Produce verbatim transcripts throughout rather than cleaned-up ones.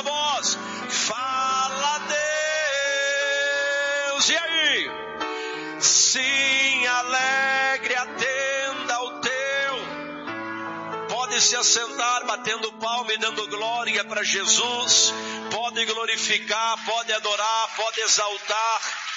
sua voz. Fala, Deus. E aí? Sim, alegre atenda ao teu. Pode se assentar batendo palma e dando glória para Jesus. Pode glorificar, pode adorar, pode exaltar.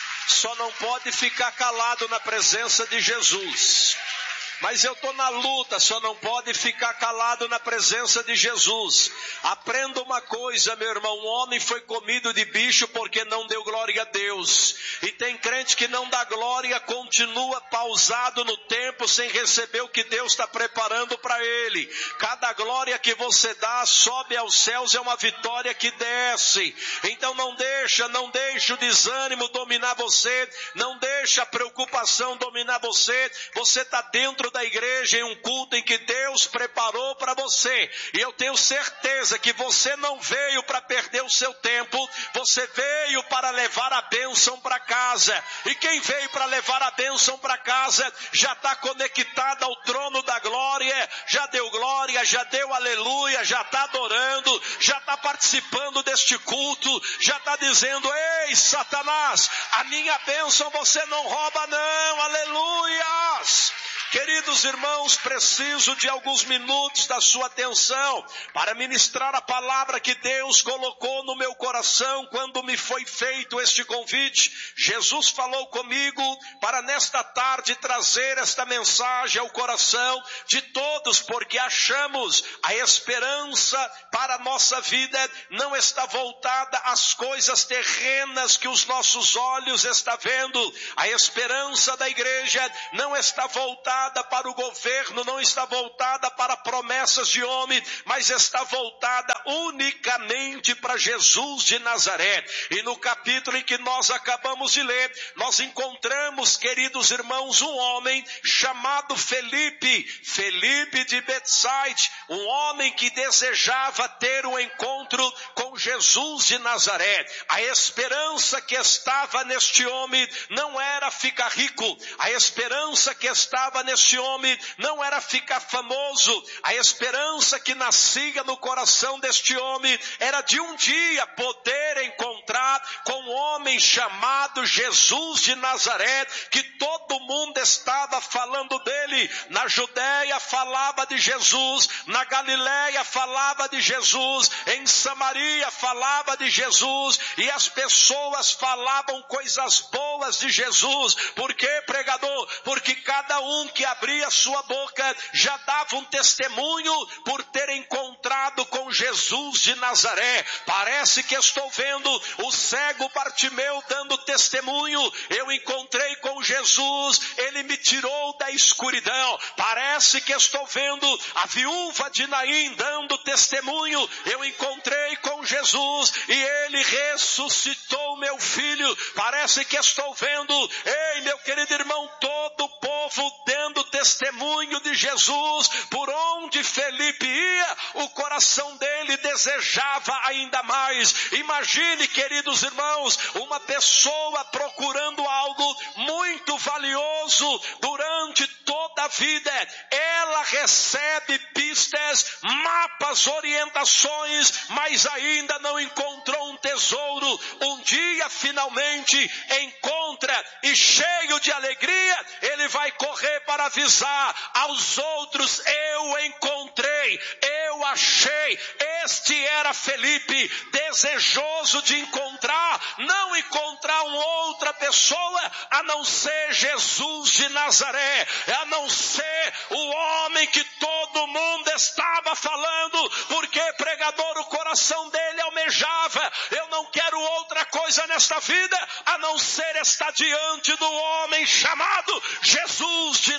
Só não pode ficar calado na presença de Jesus. Mas eu estou na luta, só não pode ficar calado na presença de Jesus. Aprenda uma coisa, meu irmão, um homem foi comido de bicho porque não deu glória a Deus. E tem crente que não dá glória, continua pausado no tempo sem receber o que Deus está preparando para ele. Cada glória que você dá, sobe aos céus, é uma vitória que desce. Então não deixa, não deixa o desânimo dominar você, não deixa a preocupação dominar você. Você está dentro da igreja em um culto em que Deus preparou para você, e eu tenho certeza que você não veio para perder o seu tempo, você veio para levar a bênção para casa, e quem veio para levar a bênção para casa, já está conectado ao trono da glória, já deu glória, já deu aleluia, já está adorando, já está participando deste culto, já está dizendo: ei Satanás, a minha bênção você não rouba não, aleluias. Queridos irmãos, preciso de alguns minutos da sua atenção para ministrar a palavra que Deus colocou no meu coração quando me foi feito este convite. Jesus falou comigo para nesta tarde trazer esta mensagem ao coração de todos, porque achamos a esperança para a nossa vida não está voltada às coisas terrenas que os nossos olhos estão vendo. A esperança da igreja não está voltada para o governo, não está voltada para promessas de homem, mas está voltada unicamente para Jesus de Nazaré. E no capítulo em que nós acabamos de ler, nós encontramos, queridos irmãos, um homem chamado Felipe, Felipe de Betsaide, um homem que desejava ter um encontro com Jesus de Nazaré. A esperança que estava neste homem não era ficar rico, a esperança que estava neste homem não era ficar famoso, a esperança que nascia no coração deste homem era de um dia poder encontrar com um homem chamado Jesus de Nazaré, que todo mundo estava falando dele. Na Judeia falava de Jesus, na Galileia falava de Jesus, em Samaria falava de Jesus, e as pessoas falavam coisas boas de Jesus. Por quê, pregador? Porque cada um que abria sua boca já dava um testemunho por ter encontrado com Jesus de Nazaré. Parece que estou vendo o cego Bartimeu dando testemunho: eu encontrei com Jesus, ele me tirou da escuridão. Parece que estou vendo a viúva de Naim dando testemunho: eu encontrei com Jesus e ele ressuscitou meu filho. Parece que estou vendo, ei meu querido irmão, todo o povo dando testemunho de Jesus. Por onde Felipe ia, o coração dele desejava ainda mais. Imagine, queridos irmãos, uma pessoa procurando algo muito valioso durante toda a vida. Ela recebe pistas, mapas, orientações, mas ainda não encontrou um tesouro. Um dia finalmente encontra, e cheio de alegria, ele vai correr para avisar aos outros: eu encontrei, eu achei. Este era Felipe, desejoso de encontrar, não encontrar uma outra pessoa a não ser Jesus de Nazaré, a não ser o homem que todo mundo estava falando. Porque, pregador, o coração dele almejava: eu não quero outra coisa nesta vida a não ser estar diante do homem chamado Jesus de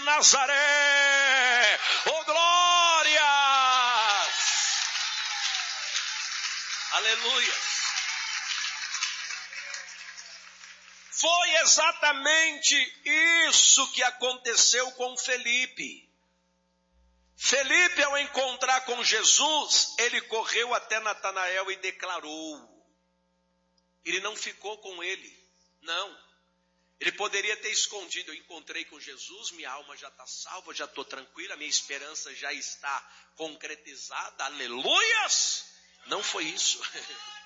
Nazaré. Oh, glória! Aleluia! Foi exatamente isso que aconteceu com Felipe. Felipe, ao encontrar com Jesus, ele correu até Natanael e declarou. Ele não ficou com ele, não. Ele poderia ter escondido: eu encontrei com Jesus, minha alma já está salva, já estou tranquila, minha esperança já está concretizada, aleluias. Não foi isso.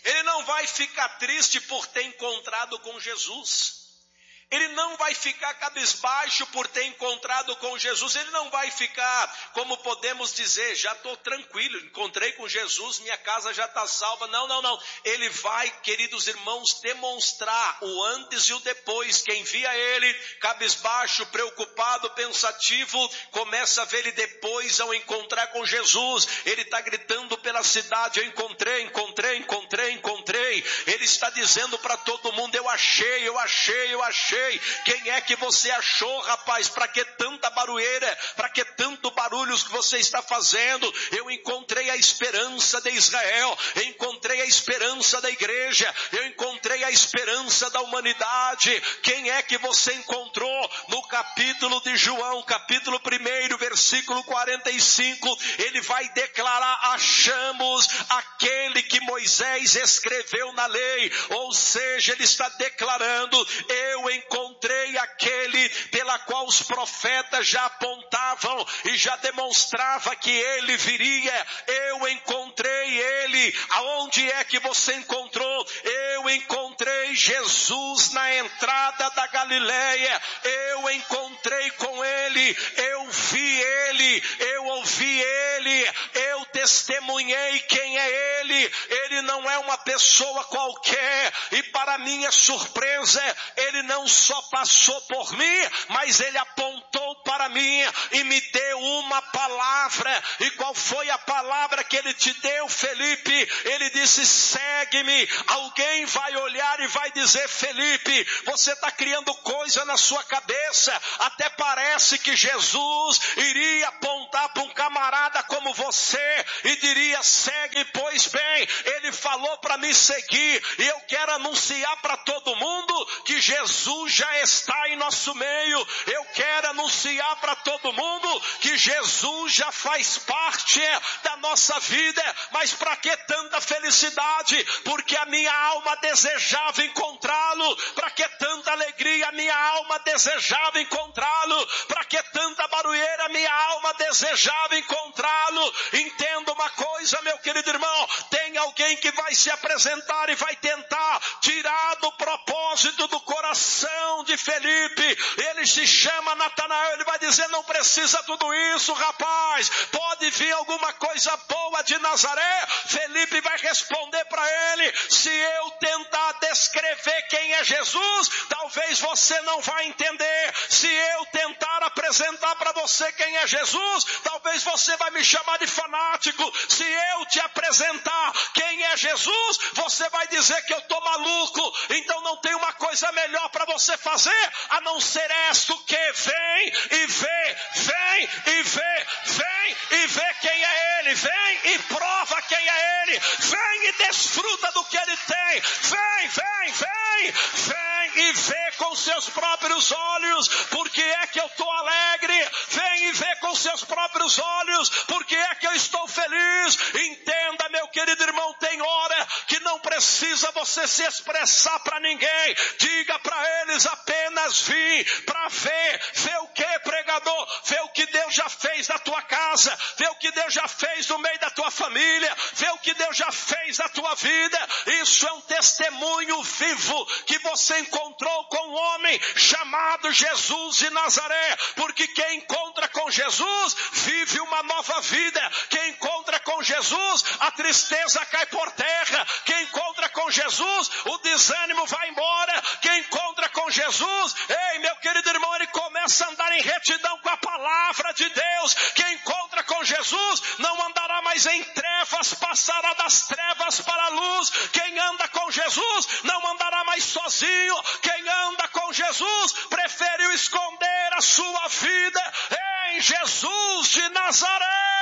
Ele não vai ficar triste por ter encontrado com Jesus. Ele não vai ficar cabisbaixo por ter encontrado com Jesus. Ele não vai ficar, como podemos dizer, já estou tranquilo, encontrei com Jesus, minha casa já está salva. Não, não, não. Ele vai, queridos irmãos, demonstrar o antes e o depois. Quem via ele cabisbaixo, preocupado, pensativo, começa a ver ele depois ao encontrar com Jesus. Ele está gritando pela cidade, eu encontrei, encontrei, encontrei, encontrei. Ele está dizendo para todo mundo, eu achei, eu achei, eu achei. Quem é que você achou, rapaz? Para que tanta barulheira? Para que tanto barulho que você está fazendo? Eu encontrei a esperança de Israel, eu encontrei a esperança da igreja, eu encontrei a esperança da humanidade. Quem é que você encontrou? No capítulo de João, capítulo um, versículo quarenta e cinco, ele vai declarar, achamos aquele que Moisés escreveu na lei. Ou seja, ele está declarando, eu encontrei Encontrei aquele pela qual os profetas já apontavam e já demonstrava que ele viria. Eu encontrei ele. Aonde é que você encontrou? Eu encontrei Jesus na entrada da Galileia. Eu encontrei com ele. Eu vi ele. Eu ouvi ele. Eu testemunhei quem é ele. Ele não é uma pessoa qualquer. E para minha surpresa, ele não só passou por mim, mas ele apontou para mim e me deu uma palavra. E qual foi a palavra que ele te deu, Felipe? Ele disse, segue-me. Alguém vai olhar e vai dizer, Felipe, você está criando coisa na sua cabeça. Até parece que Jesus iria apontar para um camarada como você e diria, segue. Pois bem, ele falou para me seguir e eu quero anunciar para todo mundo que Jesus já está em nosso meio. Eu quero anunciar para todo mundo que Jesus já faz parte da nossa vida. Mas para que tanta felicidade? Porque a minha alma desejava encontrá-lo. Para que tanta alegria? A minha alma desejava encontrá-lo. Para que tanta barulheira? A minha alma desejava encontrá-lo. Entenda uma coisa, meu querido irmão, tem alguém que vai se apresentar e vai tentar tirar do propósito do coração de Felipe. Ele se chama Natanael, ele vai dizer, não precisa tudo isso, rapaz, pode vir alguma coisa boa de Nazaré. Felipe vai responder para ele, se eu tentar descrever quem é Jesus, talvez você não vai entender. Se eu tentar apresentar para você quem é Jesus, talvez você vai me chamar de fanático. Se eu te apresentar quem é Jesus, você vai dizer que eu estou maluco. Então não tem uma coisa melhor para você fazer a não ser esta, que vem e vê, vem e vê, vem e vê quem é ele, vem e prova quem é ele, vem e desfruta do que ele tem, vem, vem, vem, vem e vê com seus próprios olhos, porque é que eu estou alegre, vem e vê com seus próprios olhos, porque é que eu estou feliz. Entenda, meu querido irmão, tem hora que não precisa você se expressar para ninguém, diga para eles apenas, vim para ver, ver o que, pregador? Ver o que Deus já fez na tua casa, ver o que Deus já fez no meio da tua família, ver o que Deus já fez na tua vida. Isso é um testemunho vivo que você encontrou com um homem chamado Jesus de Nazaré, porque quem encontra com Jesus vive uma nova vida. Quem encontra com Jesus, a tristeza cai por terra. Quem encontra com Jesus, o desânimo vai embora. Quem encontra com Jesus, ei, meu querido irmão, ele começa a andar em retidão com a palavra de Deus. Quem encontra com Jesus não andará mais em trevas, passará das trevas para a luz. Quem anda com Jesus não andará mais sozinho. Quem anda com Jesus preferiu esconder a sua vida em Jesus de Nazaré.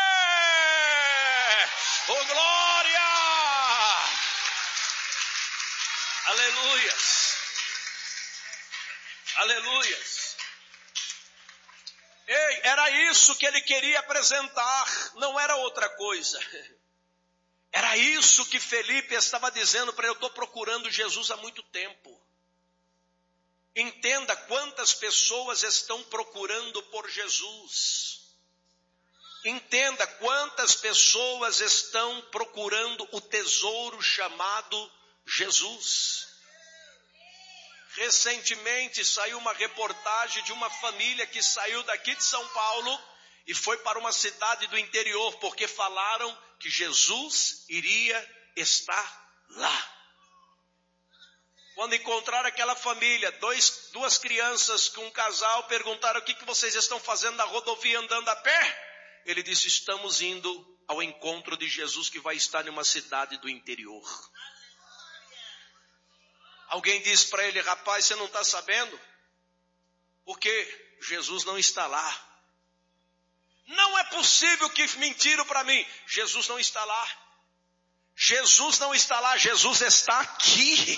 Oh, glória! Aleluias! Aleluias! Ei, era isso que ele queria apresentar, não era outra coisa. Era isso que Felipe estava dizendo para ele, eu estou procurando Jesus há muito tempo. Entenda quantas pessoas estão procurando por Jesus. Entenda quantas pessoas estão procurando o tesouro chamado Jesus. Recentemente saiu uma reportagem de uma família que saiu daqui de São Paulo e foi para uma cidade do interior, porque falaram que Jesus iria estar lá. Quando encontraram aquela família, dois, duas crianças com um casal, perguntaram: o que, que vocês estão fazendo na rodovia andando a pé? Ele disse: estamos indo ao encontro de Jesus que vai estar em uma cidade do interior. Alguém disse para ele: rapaz, você não está sabendo? Porque Jesus não está lá. Não é possível que mentiram para mim. Jesus não está lá. Jesus não está lá, Jesus está aqui.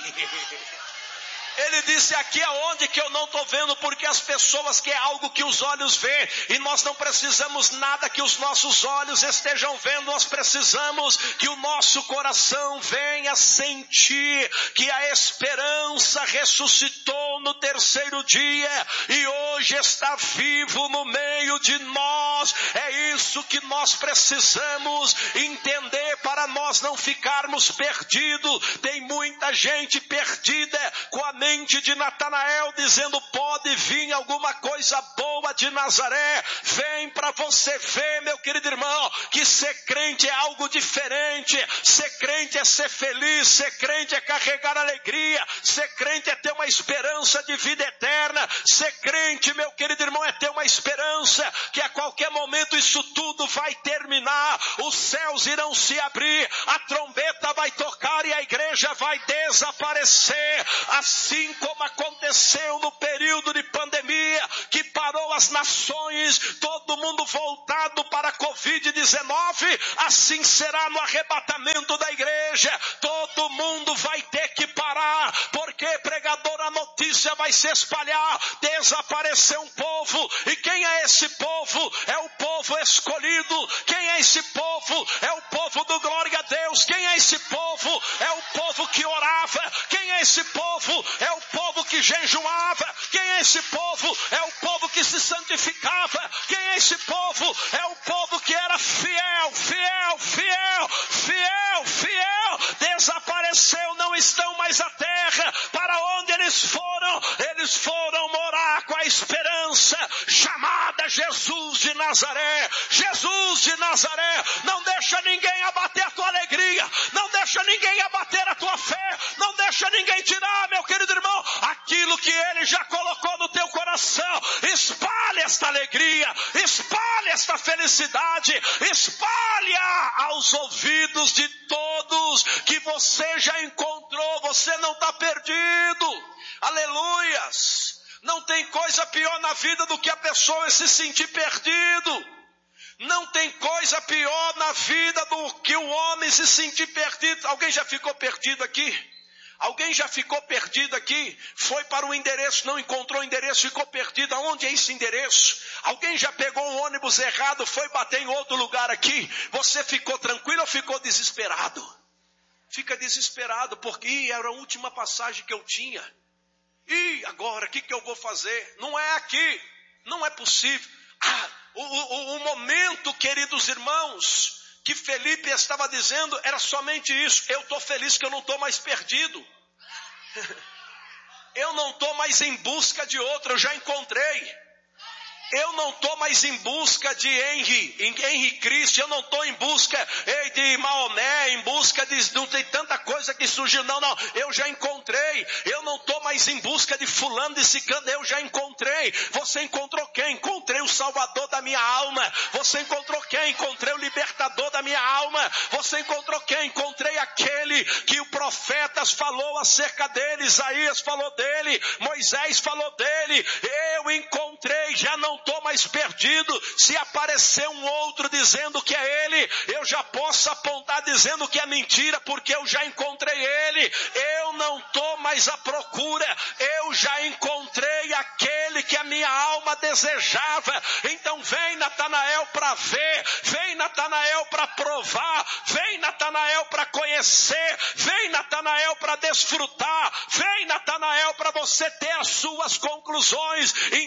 Ele disse: aqui aonde que eu não estou vendo, porque as pessoas querem algo que os olhos veem, e nós não precisamos nada que os nossos olhos estejam vendo, nós precisamos que o nosso coração venha sentir que a esperança ressuscitou no terceiro dia, e hoje está vivo no meio de nós. É isso que nós precisamos entender para nós não ficarmos perdidos. Tem muita gente perdida com a mente de Natanael, dizendo: pode vir alguma coisa boa de Nazaré. Vem para você ver, meu querido irmão, que ser crente é algo diferente. Ser crente é ser feliz, ser crente é carregar alegria, ser crente é ter uma esperança de vida eterna. Ser crente, meu querido irmão, é ter uma esperança que a qualquer momento isso tudo vai terminar, os céus irão se abrir, a trombeta vai tocar e a igreja vai desaparecer. Assim Assim como aconteceu no período de pandemia, que parou as nações, todo mundo voltado para a covid dezenove, assim será no arrebatamento da igreja. Todo mundo vai ter que parar, porque pregador, a notícia vai se espalhar, desapareceu um povo. E quem é esse povo? É o povo escolhido. Quem é esse povo? É o povo do glória a Deus. Quem é esse povo? É o povo que orava. Quem é esse povo? É o povo que jejuava. Quem é esse povo? É o povo que se santificava. Quem é esse povo? É o povo que era fiel, fiel, fiel, fiel, fiel. Desapareceu, não estão mais à terra. Para onde eles foram? Eles foram morar com a esperança chamada Jesus de Nazaré. Jesus de Nazaré. Não deixa ninguém abater a tua alegria. Não deixa ninguém abater a tua fé. Não deixa ninguém tirar, meu querido irmão, aquilo que ele já colocou no teu coração. Espalhe esta alegria, espalhe esta felicidade, espalha aos ouvidos de todos que você já encontrou. Você não está perdido. Aleluias. Não tem coisa pior na vida do que a pessoa se sentir perdido. Não tem coisa pior na vida do que o homem se sentir perdido. Alguém já ficou perdido aqui? Alguém já ficou perdido aqui? Foi para o endereço, não encontrou o endereço, ficou perdido. Aonde é esse endereço? Alguém já pegou um ônibus errado, foi bater em outro lugar aqui? Você ficou tranquilo ou ficou desesperado? Fica desesperado porque era a última passagem que eu tinha. E agora, o que, que eu vou fazer? Não é aqui, não é possível. Ah, o, o, o momento, queridos irmãos, que Felipe estava dizendo era somente isso. Eu estou feliz que eu não estou mais perdido. Eu não estou mais em busca de outro, eu já encontrei. Eu não estou mais em busca de Henry, Henry Cristo, eu não estou em busca ei, de Maomé, em busca de, não tem tanta coisa que surgiu, não, não, eu já encontrei. Eu não estou mais em busca de fulano, de ciclano, eu já encontrei. Você encontrou quem? Encontrei o Salvador da minha alma. Você encontrou quem? Encontrei o Libertador da minha alma. Você encontrou quem? Encontrei aquele que o profetas falou acerca dele, Isaías falou dele, Moisés falou dele. Eu encontrei, já não estou mais perdido. Se aparecer um outro dizendo que é ele, eu já posso apontar dizendo que é mentira, porque eu já encontrei ele. Eu não estou mais à procura, eu já encontrei aquele que a minha alma desejava. Então vem, Natanael, para ver, vem, Natanael, para provar, vem, Natanael, para conhecer, vem, Natanael, para desfrutar, vem, Natanael, para você ter as suas conclusões. Entenda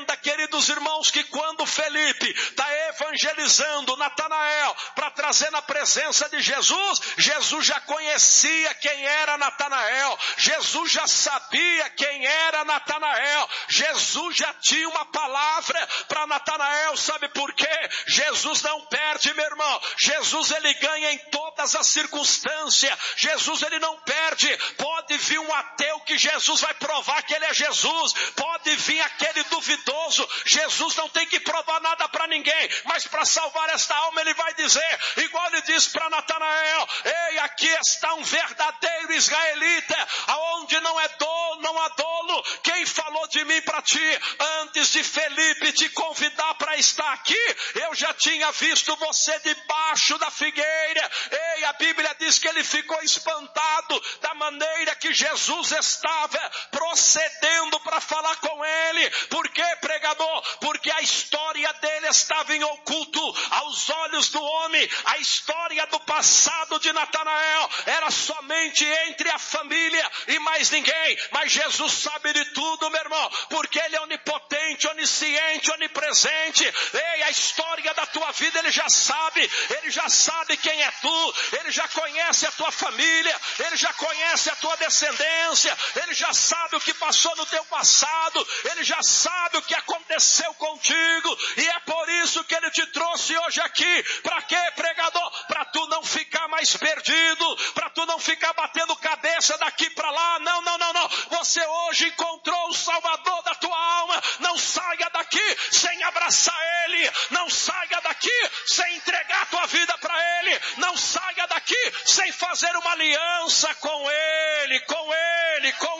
Entenda, queridos irmãos, que quando Felipe está evangelizando Natanael para trazer na presença de Jesus, Jesus já conhecia quem era Natanael, Jesus já sabia quem era Natanael, Jesus já tinha uma palavra para Natanael. Sabe por quê? Jesus não perde, meu irmão. Jesus ele ganha em todas as circunstâncias. Jesus ele não perde. Pode vir um ateu que Jesus vai provar que ele é Jesus. Pode vir aquele duvidoso. Jesus não tem que provar nada para ninguém, mas para salvar esta alma ele vai dizer, igual ele disse para Natanael: ei, aqui está um verdadeiro israelita, aonde não é dolo, não há dolo. Quem falou de mim para ti? Antes de Felipe te convidar para estar aqui, eu já tinha visto você debaixo da figueira. Ei, a Bíblia diz que ele ficou espantado da maneira que Jesus estava procedendo para falar com ele. Por quê, pregador? Porque a história dele estava em oculto aos olhos do homem. A história do passado de Natanael era somente entre a família e mais ninguém. Mas Jesus sabe de tudo, meu irmão, porque ele é onipotente, onisciente, onipresente. Ei, a história da tua vida ele já sabe. Ele já sabe quem é tu. Ele já conhece a tua família. Ele já conhece a tua descendência. Ele já sabe o que passou no teu passado. Ele já sabe o que aconteceu contigo. E é por isso que ele te trouxe hoje aqui. Para quê, pregador? Para tu não ficar mais perdido. Para tu não ficar batendo cabeça daqui para lá. Não, não, não, não. Você hoje encontrou o Salvador da tua alma. Não saia daqui sem abraçar ele. Não saia daqui sem entregar a tua vida para ele. Não saia daqui sem fazer uma aliança com ele, com ele, com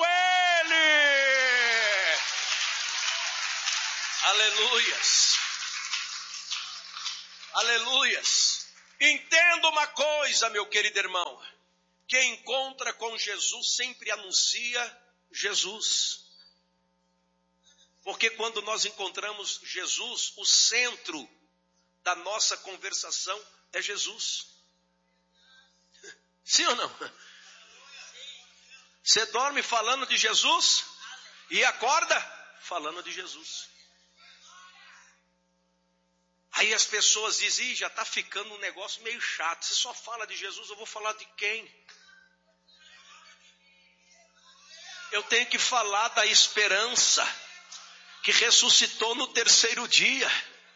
ele. Aleluias. Aleluias. Entenda uma coisa, meu querido irmão. Quem encontra com Jesus sempre anuncia Jesus. Porque quando nós encontramos Jesus, o centro da nossa conversação é Jesus. Sim ou não? Você dorme falando de Jesus e acorda falando de Jesus. Aí as pessoas dizem, já está ficando um negócio meio chato. Você só fala de Jesus, eu vou falar de quem? Eu tenho que falar da esperança que ressuscitou no terceiro dia.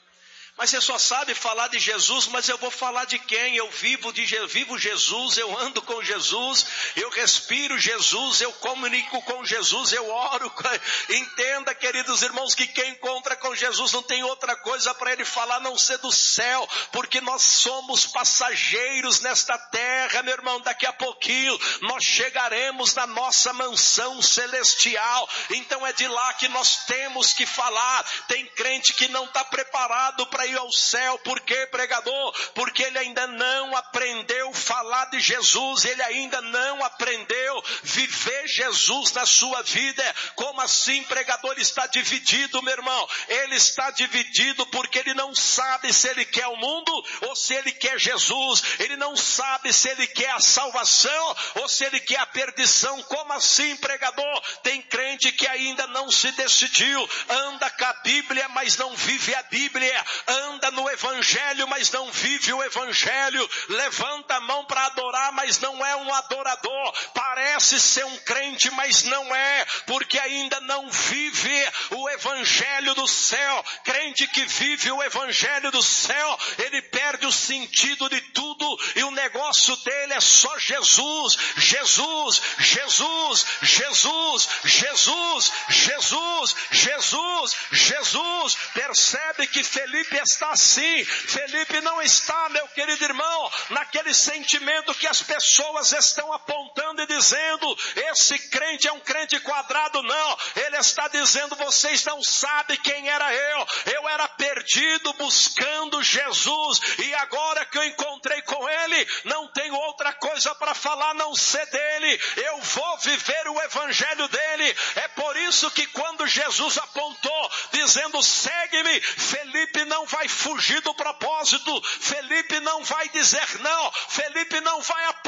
Mas você só sabe falar de Jesus, mas eu vou falar de quem? Eu vivo, de, vivo Jesus, eu ando com Jesus, eu respiro Jesus, eu comunico com Jesus, eu oro. Entenda, queridos irmãos, que quem encontra com Jesus não tem outra coisa para ele falar a não ser do céu, porque nós somos passageiros nesta terra, meu irmão. Daqui a pouquinho nós chegaremos na nossa mansão celestial, então é de lá que nós temos que falar. Tem crente que não está preparado para ir ao céu. Por quê, pregador? Porque ele ainda não aprendeu a falar de Jesus, ele ainda não aprendeu a viver Jesus na sua vida. Como assim, pregador? Ele está dividido, meu irmão. Ele está dividido porque ele não sabe se ele quer o mundo ou se ele quer Jesus. Ele não sabe se ele quer a salvação ou se ele quer a perdição. Como assim, pregador? Tem crente que ainda não se decidiu. Anda com a Bíblia, mas não vive a Bíblia. Anda no Evangelho, mas não vive o Evangelho. Levanta a mão para adorar, mas não é um adorador. Parece ser um crente, mas não é, porque ainda não vive o Evangelho do céu. Crente que vive o Evangelho do céu, ele perde o sentido de tudo e o negócio dele é só Jesus, Jesus, Jesus, Jesus, Jesus, Jesus, Jesus, Jesus. Percebe que Felipe está assim. Felipe não está, meu querido irmão, naquele sentimento que as pessoas estão apontando e dizendo, esse crente é um crente quadrado. Não, ele está dizendo, vocês não sabem quem era eu. Eu era perdido buscando Jesus, e agora que eu encontrei com ele, não tenho outra coisa para falar a não ser dele. Eu vou viver o evangelho dele. É por isso que quando Jesus apontou, dizendo, segue-me, Felipe não vai fugir do propósito. Felipe não vai dizer não. Felipe não vai apontar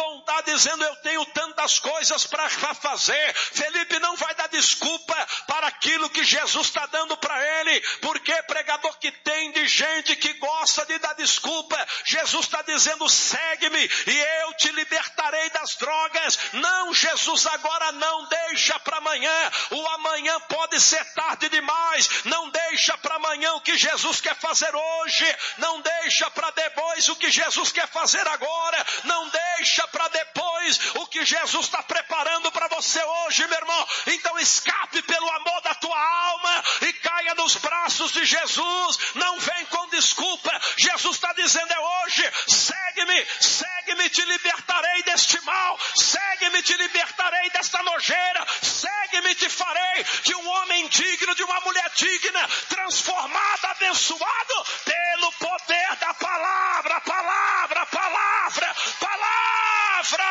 está dizendo, eu tenho tantas coisas para fazer. Felipe não vai dar desculpa para aquilo que Jesus está dando para ele. Porque pregador que tem de gente que gosta de dar desculpa. Jesus está dizendo, segue-me e eu te libertarei das drogas. Não, Jesus, agora não, deixa para amanhã. O amanhã pode ser tarde demais. Não deixa para amanhã o que Jesus quer fazer hoje. Não deixa para depois o que Jesus quer fazer agora. Não deixa para depois o que Jesus está preparando para você hoje, meu irmão. Então escape pelo amor da tua alma e caia nos braços de Jesus. Não vem com desculpa. Jesus está dizendo, é hoje. Segue-me, segue-me, te libertarei deste mal. Segue-me, te libertarei desta nojeira. Segue-me, te farei de um homem digno, de uma mulher digna, transformado, abençoado pelo poder da palavra, palavra, palavra, palavra.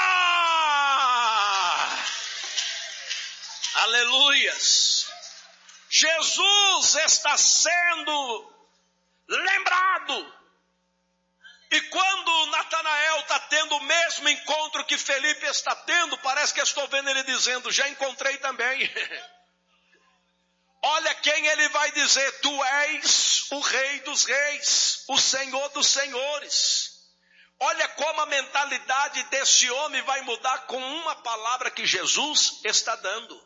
Aleluias. Jesus está sendo lembrado. E quando Natanael está tendo o mesmo encontro que Felipe está tendo, parece que eu estou vendo ele dizendo, já encontrei também. Olha quem ele vai dizer, tu és o Rei dos Reis, o Senhor dos Senhores. Olha como a mentalidade desse homem vai mudar com uma palavra que Jesus está dando.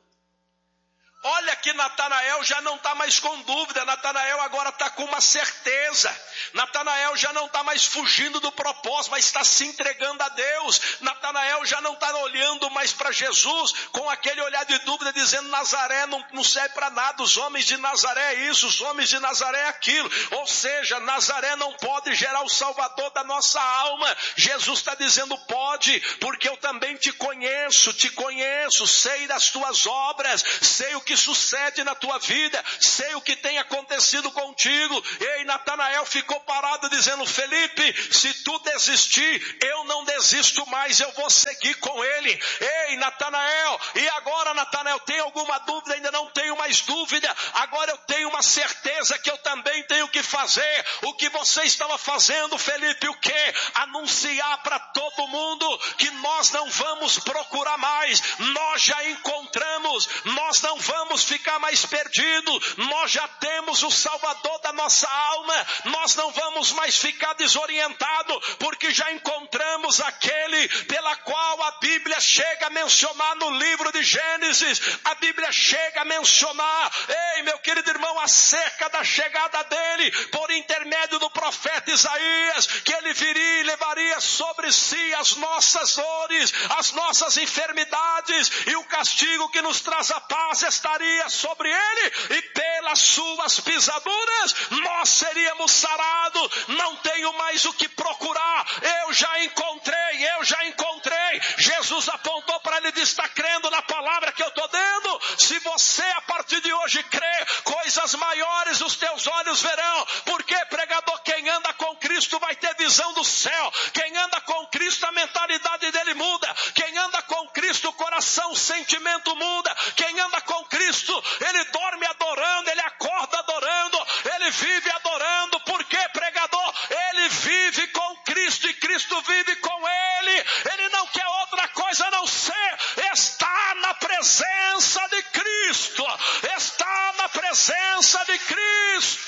Olha que Natanael já não está mais com dúvida, Natanael agora está com uma certeza. Natanael já não está mais fugindo do propósito, mas está se entregando a Deus. Natanael já não está olhando mais para Jesus com aquele olhar de dúvida, dizendo Nazaré não, não serve para nada, os homens de Nazaré é isso, os homens de Nazaré é aquilo. Ou seja, Nazaré não pode gerar o Salvador da nossa alma. Jesus está dizendo, pode, porque eu também te conheço, te conheço, sei das tuas obras, sei o que sucede na tua vida, sei o que tem acontecido contigo. Ei, Natanael ficou parado dizendo, Felipe, se tu desistir, eu não desisto mais, eu vou seguir com ele. Ei, Natanael, e agora, Natanael, tem alguma dúvida? Ainda não tenho mais dúvida, agora eu tenho uma certeza que eu também tenho que fazer o que você estava fazendo, Felipe, o quê? Anunciar para todo mundo que nós não vamos procurar mais, nós já encontramos, nós não vamos Vamos ficar mais perdidos, nós já temos o Salvador da nossa alma, nós não vamos mais ficar desorientados, porque já encontramos aquele pela qual a Bíblia chega a mencionar no livro de Gênesis, a Bíblia chega a mencionar, ei meu querido irmão, acerca da chegada dele, por intermédio do profeta Isaías, que ele viria e levaria sobre si as nossas dores, as nossas enfermidades, e o castigo que nos traz a paz estaria sobre ele, e pelas suas pisaduras nós seríamos sarados. Não tenho mais o que procurar, eu já encontrei, eu já encontrei. Jesus apontou para ele e disse, está crendo na palavra que eu estou dando? Se você a partir de hoje crê, coisas maiores os teus olhos verão. Porque pregador, quem anda com Cristo vai ter visão do céu. Quem anda com Cristo a mentalidade dele muda. Quem anda com Cristo o coração, o sentimento muda. Quem anda com Cristo, ele dorme adorando, ele acorda adorando, ele vive adorando. Por quê, pregador? Ele vive com Cristo e Cristo vive com ele. Ele não quer outra coisa a não ser estar na presença de Cristo. Estar na presença de Cristo.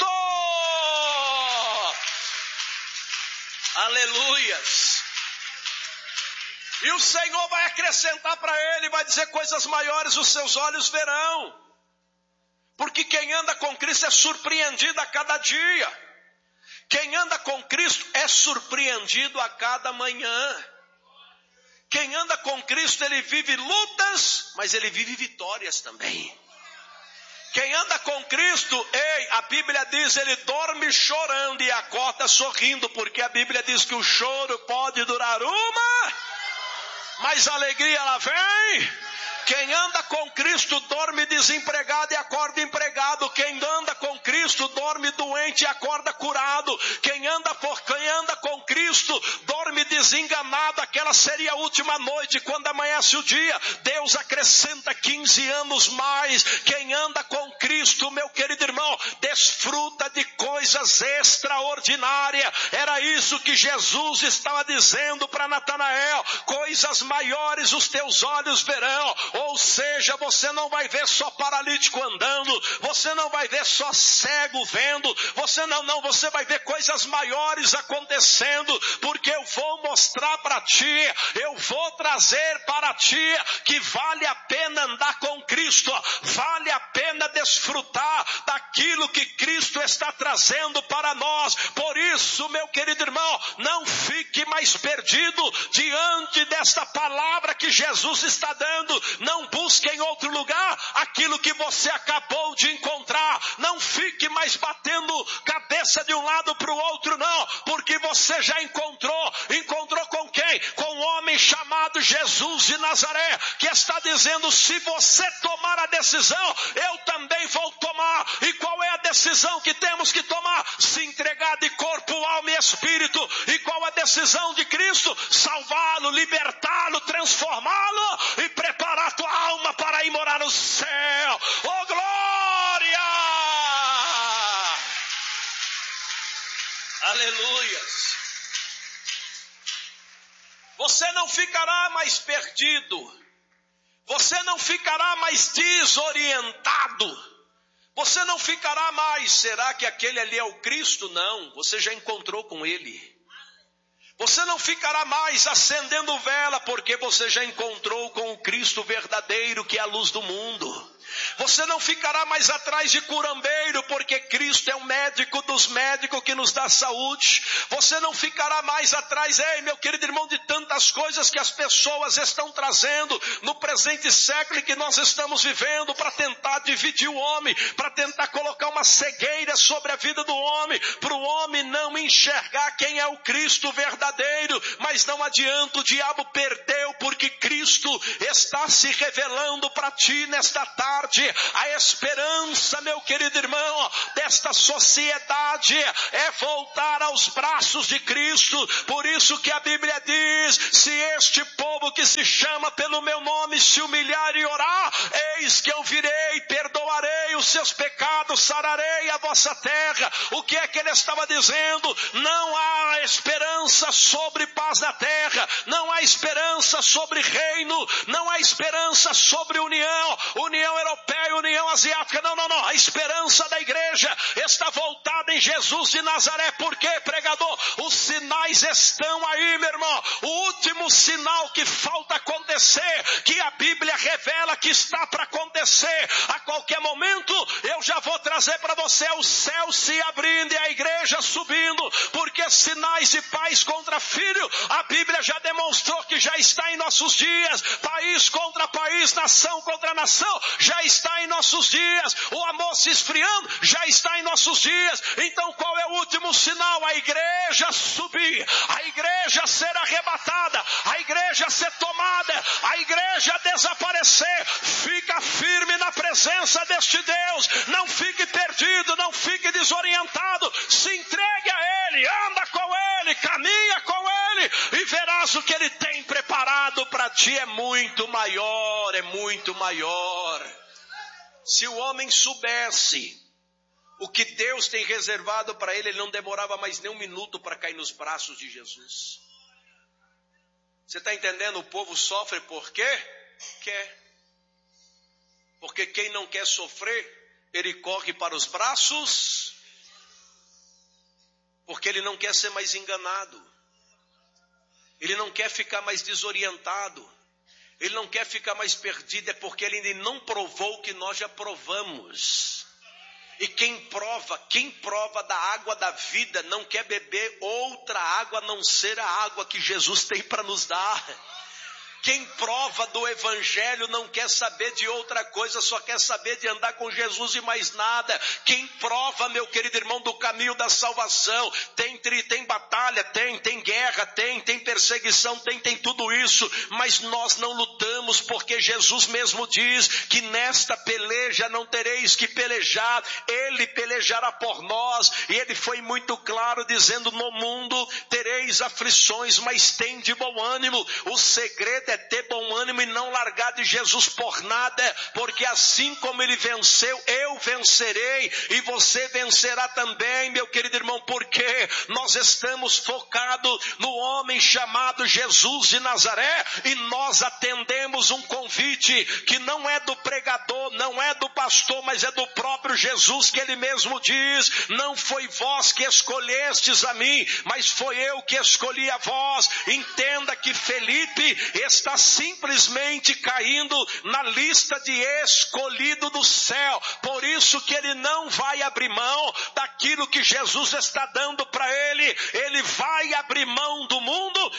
Aleluias. E o Senhor vai acrescentar para ele, vai dizer, coisas maiores os seus olhos verão. Porque quem anda com Cristo é surpreendido a cada dia. Quem anda com Cristo é surpreendido a cada manhã. Quem anda com Cristo, ele vive lutas, mas ele vive vitórias também. Quem anda com Cristo, ei, a Bíblia diz, ele dorme chorando e acorda sorrindo, porque a Bíblia diz que o choro pode durar uma, mas a alegria ela vem Quem anda com Cristo dorme desempregado e acorda empregado. Quem anda com Cristo dorme doente e acorda curado. Quem anda, por, quem anda com Cristo dorme desenganado. Aquela seria a última noite, quando amanhece o dia. Deus acrescenta quinze anos mais. Quem anda com Cristo, meu querido irmão, desfruta de coisas extraordinárias. Era isso que Jesus estava dizendo para Natanael. Coisas maiores os teus olhos verão. Ou seja, você não vai ver só paralítico andando, você não vai ver só cego vendo, você não, não, você vai ver coisas maiores acontecendo, porque eu vou mostrar para ti, eu vou trazer para ti que vale a pena andar com Cristo, vale a pena desfrutar daquilo que Cristo está trazendo para nós. Por isso, meu querido irmão, não fique mais perdido diante desta palavra que Jesus está dando. Não busque em outro lugar aquilo que você acabou de encontrar. Não fique mais batendo cabeça de um lado para o outro, não, porque você já encontrou. Encontrou com quem? Com um homem chamado Jesus de Nazaré, que está dizendo: se você tomar a decisão, eu também vou tomar. E qual é a decisão que temos que tomar? Se entregar de corpo, alma e espírito. E qual a decisão de Cristo? Salvá-lo, libertá-lo, transformá-lo e preparar a tua alma para ir morar no céu. Oh, glória! Aleluias! Você não ficará mais perdido. Você não ficará mais desorientado. Você não ficará mais, será que aquele ali é o Cristo? Não, você já encontrou com ele. Você não ficará mais acendendo vela, porque você já encontrou com o Cristo verdadeiro, que é a luz do mundo. Você não ficará mais atrás de curandeiro, porque Cristo é o médico dos médicos que nos dá saúde. Você não ficará mais atrás, ei, meu querido irmão, de tantas coisas que as pessoas estão trazendo no presente século que nós estamos vivendo, para tentar dividir o homem, para tentar colocar uma cegueira sobre a vida do homem, para o homem não enxergar quem é o Cristo verdadeiro. Mas não adianta, o diabo perdeu, porque Cristo está se revelando para ti nesta tarde. A esperança, meu querido irmão, desta sociedade é voltar aos braços de Cristo. Por isso que a Bíblia diz: se este povo que se chama pelo meu nome se humilhar e orar, eis que eu virei, perdoarei os seus pecados, sararei a vossa terra. O que é que ele estava dizendo? Não há esperança sobre paz na terra, não há esperança sobre reino, não há esperança sobre união, união europeia, união asiática, não, não, não. A esperança da igreja está voltada em Jesus de Nazaré. Por quê, pregador? Os sinais estão aí, meu irmão. O último sinal que falta acontecer, que a Bíblia revela que está para acontecer a qualquer momento, eu já vou trazer para você: o céu se abrindo e a igreja subindo. Porque sinais de pais contra filho, a Bíblia já demonstrou que já está em nossos dias. País contra país, nação contra nação, já está em nossos dias. O amor se esfriando, já está em nossos dias. Então qual é o último sinal? A igreja subir, a igreja ser arrebatada, a igreja ser tomada, a igreja desaparecer. Fica firme na presença deste Deus, não fique perdido, não fique desorientado, se entregue a Ele, anda com Ele, caminha com Ele, e verás o que Ele tem preparado para ti. É muito maior, é muito maior. Se o homem soubesse o que Deus tem reservado para ele, ele não demorava mais nem um minuto para cair nos braços de Jesus. Você está entendendo? O povo sofre por quê? Quer. Porque quem não quer sofrer, ele corre para os braços, porque ele não quer ser mais enganado. Ele não quer ficar mais desorientado. Ele não quer ficar mais perdido, é porque ele ainda não provou o que nós já provamos. E quem prova, quem prova da água da vida, não quer beber outra água a não ser a água que Jesus tem para nos dar. Quem prova do evangelho não quer saber de outra coisa, só quer saber de andar com Jesus e mais nada. Quem prova, meu querido irmão, do caminho da salvação, tem, tem batalha, tem, tem guerra, tem, tem perseguição, tem, tem tudo isso, mas nós não lutamos estamos, porque Jesus mesmo diz que nesta peleja não tereis que pelejar, Ele pelejará por nós. E Ele foi muito claro dizendo: no mundo tereis aflições, mas tem de bom ânimo. O segredo é ter bom ânimo e não largar de Jesus por nada, porque assim como Ele venceu, eu vencerei e você vencerá também, meu querido irmão, porque nós estamos focados no homem chamado Jesus de Nazaré, e nós atendemos um convite que não é do pregador, não é do pastor, mas é do próprio Jesus, que Ele mesmo diz: não foi vós que escolhestes a mim, mas foi eu que escolhi a vós. Entenda que Felipe está simplesmente caindo na lista de escolhido do céu, por isso que ele não vai abrir mão daquilo que Jesus está dando para ele. Ele vai abrir mão do mundo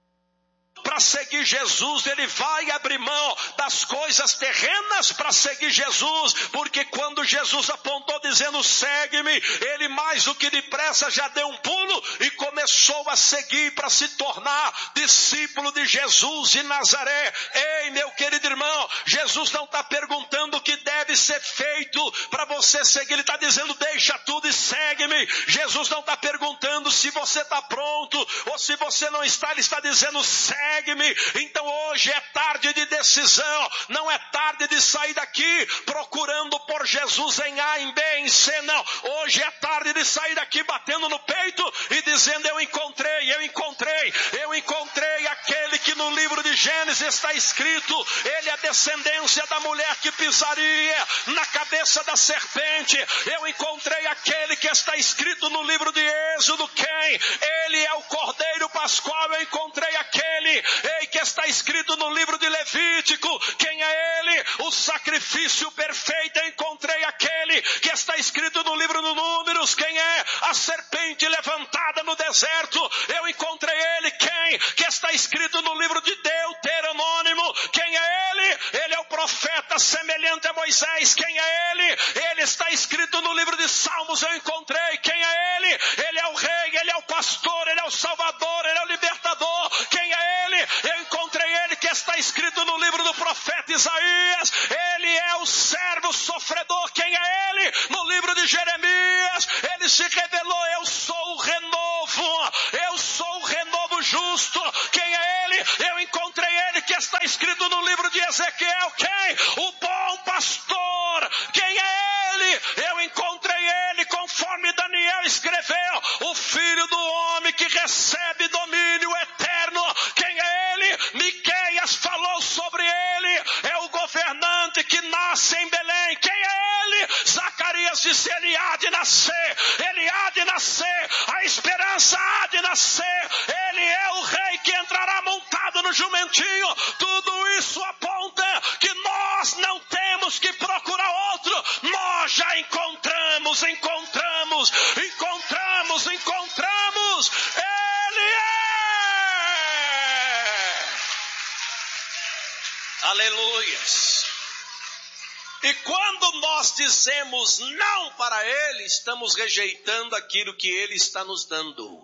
para seguir Jesus, ele vai abrir mão das coisas terrenas para seguir Jesus, porque quando Jesus apontou dizendo: segue-me, ele mais do que depressa já deu um pulo e começou a seguir para se tornar discípulo de Jesus de Nazaré. Ei, meu querido irmão, Jesus não está perguntando o que deve ser feito para você seguir, ele está dizendo: deixa tudo e segue-me. Jesus não está perguntando se você está pronto ou se você não está, ele está dizendo: segue-me. Então hoje é tarde de decisão, não é tarde de sair daqui procurando por Jesus em A, em B, em C, não. Hoje é tarde de sair daqui batendo no peito e dizendo: eu encontrei, eu encontrei, eu encontrei aquele que no livro de Gênesis está escrito, ele é a descendência da mulher que pisaria na cabeça da serpente. Eu encontrei aquele que está escrito no livro de Êxodo, quem? Ele é o Cordeiro Pascual. Eu encontrei aquele Ei, que está escrito no livro de Levítico, quem é ele? O sacrifício perfeito. Eu encontrei aquele que está escrito no livro de Números, quem é? A serpente levantada no deserto. Eu encontrei ele, quem? Que está escrito no livro de Deuteronômio, quem é ele? Ele é o profeta semelhante a Moisés, quem é ele? Ele está escrito no livro de Salmos. Eu encontrei, quem é ele? Ele é o rei, ele é o pastor, ele é o salvador, ele é o libertador, quem é ele? Eu encontrei ele que está escrito no livro do profeta Isaías, ele é o servo sofredor, quem é ele? No livro de Jeremias, ele se revelou: eu sou o renovo, eu sou o renovo justo, quem é ele? Eu encontrei ele que está escrito no livro de Ezequiel, quem? O bom pastor, quem é ele? Eu encontrei ele conforme Daniel escreveu, o filho do homem que recebe domínio eterno, quem é ele? Miqueias falou sobre ele, é o governante que nasce em Belém, quem é ele? Zacarias disse: ele há de nascer, ele há de nascer, a esperança há de nascer, ele é o rei que entrará montado no jumentinho. Tudo isso aponta que nós não temos que procurar outro, nós já encontramos, encontramos, encontramos, encontramos, ele é. Aleluias. E quando nós dizemos não para ele, estamos rejeitando aquilo que ele está nos dando.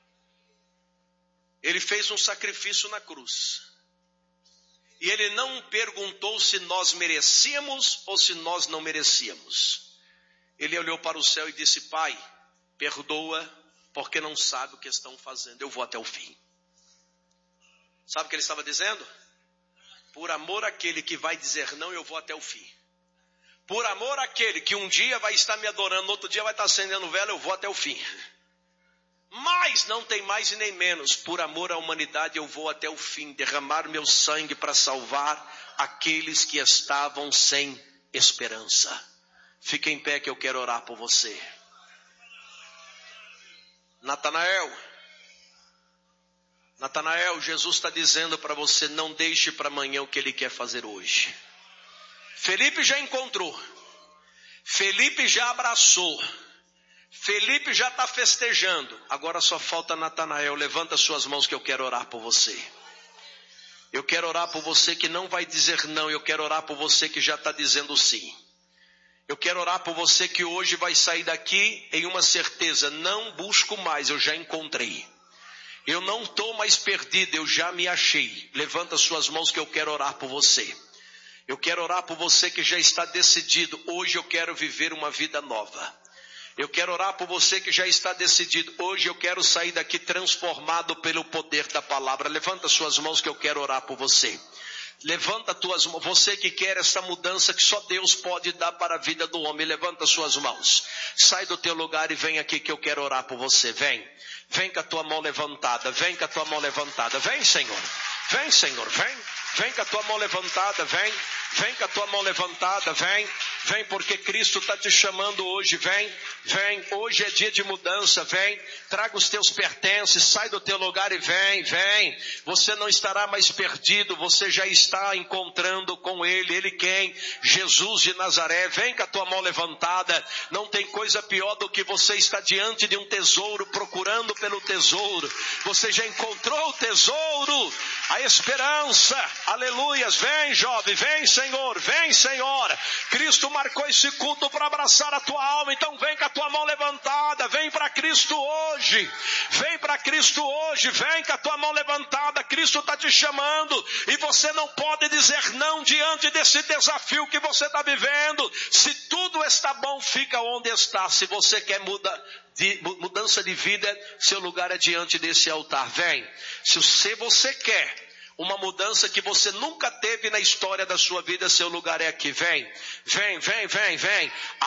Ele fez um sacrifício na cruz. E ele não perguntou se nós merecíamos ou se nós não merecíamos. Ele olhou para o céu e disse: Pai, perdoa, porque não sabe o que estão fazendo. Eu vou até o fim. Sabe o que ele estava dizendo? Por amor àquele que vai dizer não, eu vou até o fim. Por amor àquele que um dia vai estar me adorando, no outro dia vai estar acendendo vela, eu vou até o fim. Mas não tem mais e nem menos, por amor à humanidade eu vou até o fim, derramar meu sangue para salvar aqueles que estavam sem esperança. Fique em pé que eu quero orar por você. Natanael, Natanael, Jesus está dizendo para você: não deixe para amanhã o que ele quer fazer hoje. Felipe já encontrou, Felipe já abraçou, Felipe já está festejando. Agora só falta Natanael. Levanta suas mãos que eu quero orar por você. Eu quero orar por você que não vai dizer não. Eu quero orar por você que já está dizendo sim. Eu quero orar por você que hoje vai sair daqui em uma certeza: não busco mais, eu já encontrei. Eu não estou mais perdido, eu já me achei. Levanta suas mãos que eu quero orar por você. Eu quero orar por você que já está decidido. Hoje eu quero viver uma vida nova. Eu quero orar por você que já está decidido. Hoje eu quero sair daqui transformado pelo poder da palavra. Levanta suas mãos que eu quero orar por você. Levanta tuas mãos. Você que quer essa mudança que só Deus pode dar para a vida do homem. Levanta suas mãos. Sai do teu lugar e vem aqui que eu quero orar por você. Vem. Vem com a tua mão levantada. Vem com a tua mão levantada. Vem, Senhor. Vem, Senhor. Vem. Vem com a tua mão levantada. Vem. Vem com a tua mão levantada. Vem. Vem porque Cristo está te chamando hoje. Vem. Vem. Hoje é dia de mudança. Vem. Traga os teus pertences. Sai do teu lugar e vem. Vem. Você não estará mais perdido. Você já está encontrando com Ele. Ele quem? Jesus de Nazaré. Vem com a tua mão levantada. Não tem coisa pior do que você estar diante de um tesouro, procurando pelo tesouro. Você já encontrou o tesouro. A esperança. Aleluias. Vem, jovem. Vem, Senhor. Vem, Senhor. Cristo marcou esse culto para abraçar a tua alma. Então vem com a tua mão levantada. Vem para Cristo hoje. Vem para Cristo hoje. Vem com a tua mão levantada. Cristo está te chamando. E você não pode dizer não diante desse desafio que você está vivendo. Se tudo está bom, fica onde está. Se você quer mudar de mudança de vida, seu lugar é diante desse altar. Vem. Se você quer uma mudança que você nunca teve na história da sua vida, seu lugar é aqui. Vem, vem, vem, vem, vem.